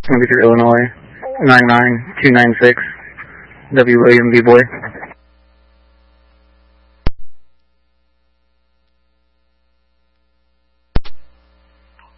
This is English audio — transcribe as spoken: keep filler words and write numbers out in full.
Number three, Illinois, nine nine two nine six, W. William B. Boy.